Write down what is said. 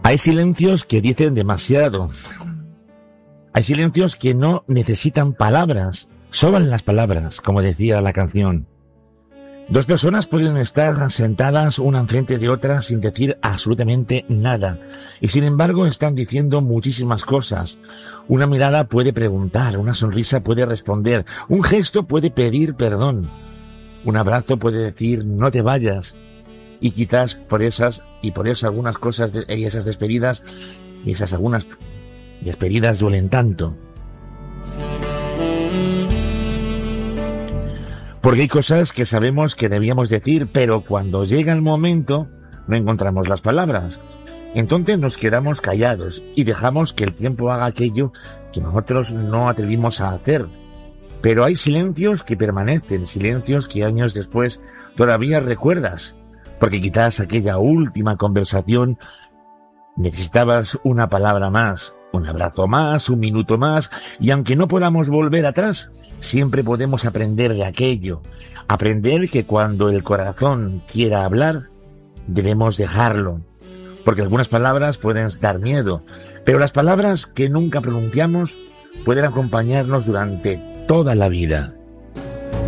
Hay silencios que dicen demasiado. Hay silencios que no necesitan palabras. Sobran las palabras, como decía la canción. Dos personas pueden estar sentadas una enfrente de otra sin decir absolutamente nada. Y sin embargo están diciendo muchísimas cosas. Una mirada puede preguntar, una sonrisa puede responder, un gesto puede pedir perdón. Un abrazo puede decir no te vayas. Y quizás por esas algunas cosas y esas despedidas y esas algunas despedidas duelen tanto. Porque hay cosas que sabemos que debíamos decir, pero cuando llega el momento no encontramos las palabras. Entonces nos quedamos callados y dejamos que el tiempo haga aquello que nosotros no atrevimos a hacer. Pero hay silencios que permanecen, silencios que años después todavía recuerdas. Porque quizás aquella última conversación necesitabas una palabra más, un abrazo más, un minuto más, y aunque no podamos volver atrás, siempre podemos aprender de aquello. Aprender que cuando el corazón quiera hablar, debemos dejarlo. Porque algunas palabras pueden dar miedo, pero las palabras que nunca pronunciamos pueden acompañarnos durante toda la vida.